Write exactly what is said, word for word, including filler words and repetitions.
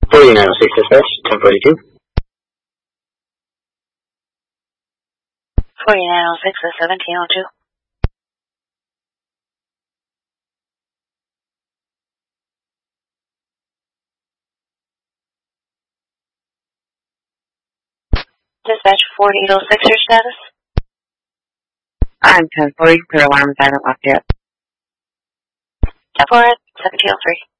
forty-nine oh six dispatch, ten forty-two. forty-nine oh six to seventeen oh two. Dispatch forty-eight oh six, your status? I'm ten forty, clear alarm, I haven't left yet. ten four, seventeen oh three.